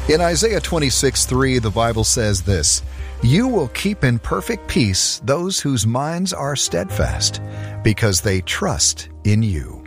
In Isaiah 26:3, the Bible says this, "You will keep in perfect peace those whose minds are steadfast, because they trust in you."